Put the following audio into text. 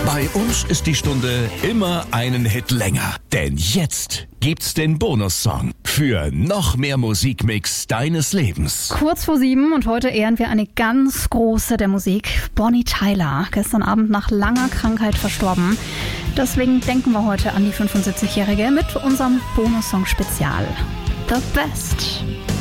Bei uns ist die Stunde immer einen Hit länger. Denn jetzt gibt's den Bonussong für noch mehr Musikmix deines Lebens. Kurz vor 7 und heute ehren wir eine ganz große der Musik, Bonnie Tyler. Gestern Abend nach langer Krankheit verstorben. Deswegen denken wir heute an die 75-Jährige mit unserem Bonussong-Spezial. The Best.